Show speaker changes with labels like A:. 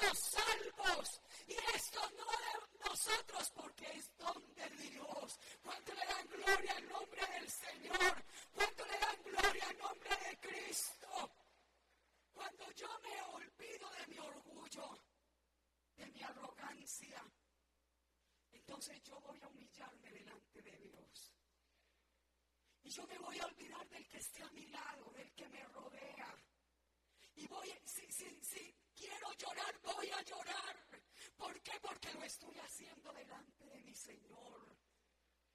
A: somos salvos. Y esto no de nosotros, porque es don de Dios. ¿Cuánto le dan gloria al nombre del Señor? ¿Cuánto le dan gloria al nombre de Cristo? Cuando yo me olvido de mi orgullo, de mi arrogancia, entonces yo voy a humillarme delante de Dios. Y yo me voy a olvidar del que esté a mi lado, del que me rodea. Y si quiero llorar, voy a llorar. ¿Por qué? Porque lo estoy haciendo delante de mi Señor.